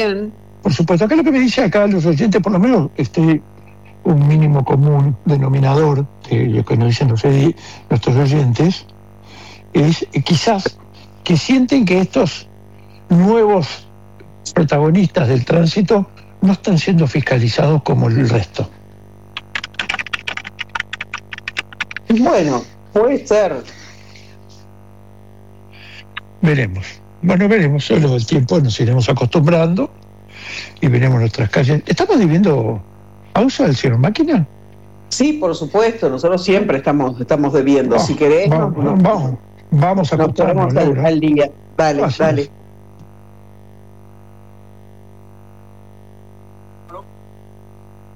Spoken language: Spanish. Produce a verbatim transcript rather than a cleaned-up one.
bien. Por supuesto, acá lo que me dice acá los oyentes, por lo menos este un mínimo común denominador de lo que nos dicen los, nuestros oyentes, es eh, quizás que sienten que estos nuevos protagonistas del tránsito no están siendo fiscalizados como el resto. Bueno, puede ser. Veremos. Bueno, veremos. Solo el tiempo nos iremos acostumbrando y veremos nuestras calles. ¿Estamos debiendo pausa del señor Máquina? Sí, por supuesto. Nosotros siempre estamos estamos debiendo. Oh, si querés, vamos, nos, vamos, vamos a nos ponemos al, al día. Dale, Así dale. es.